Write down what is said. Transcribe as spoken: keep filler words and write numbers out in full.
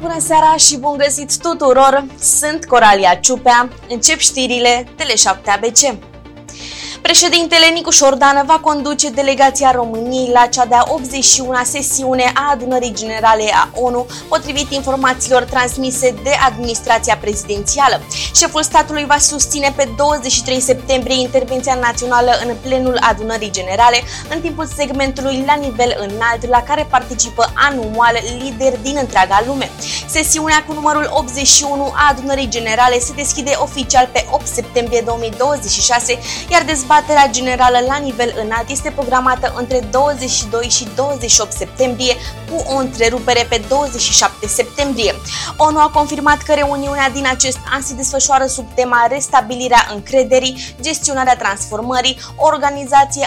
Bună seara și bun găsit tuturor! Sunt Coralia Ciupea, încep știrile Tele șapte A B C. Președintele Nicu Șordan va conduce delegația României la cea de-a optzeci și una sesiune a Adunării Generale a ONU, potrivit informațiilor transmise de administrația prezidențială. Șeful statului va susține pe douăzeci și trei septembrie intervenția națională în plenul Adunării Generale, în timpul segmentului la nivel înalt la care participă anual lideri din întreaga lume. Sesiunea cu numărul optzeci și unu a Adunării Generale se deschide oficial pe opt septembrie două mii douăzeci și șase, iar dezbaterea Dezbaterea generală la nivel înalt este programată între douăzeci și doi și douăzeci și opt septembrie, cu o întrerupere pe douăzeci și șapte septembrie. ONU a confirmat că reuniunea din acest an se desfășoară sub tema Restabilirea încrederii, gestionarea transformării, o organizație